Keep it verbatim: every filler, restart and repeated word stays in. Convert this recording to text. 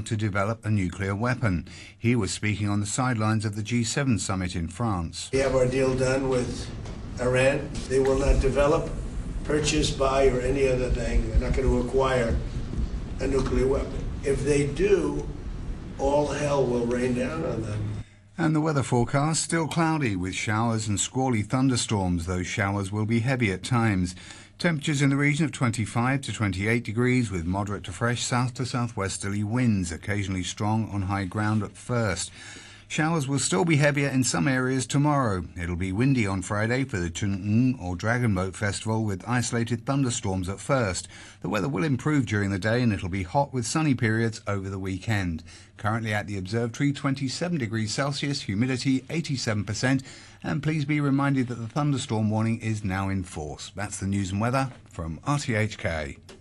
to develop a nuclear weapon. He was speaking on the sidelines of the G seven summit in France. We have our deal done with Iran. They will not develop, purchase, buy, or any other thing. They're not going to acquire a nuclear weapon. If they do, all hell will rain down on them. And the weather forecast, still cloudy with showers and squally thunderstorms. Those showers will be heavy at times. Temperatures in the region of twenty-five to twenty-eight degrees with moderate to fresh south to southwesterly winds, occasionally strong on high ground at first. Showers will still be heavier in some areas tomorrow. It'll be windy on Friday for the Chun'ung or Dragon Boat Festival with isolated thunderstorms at first. The weather will improve during the day and it'll be hot with sunny periods over the weekend. Currently at the observatory, twenty-seven degrees Celsius, humidity eighty-seven percent, and please be reminded that the thunderstorm warning is now in force. That's the news and weather from R T H K.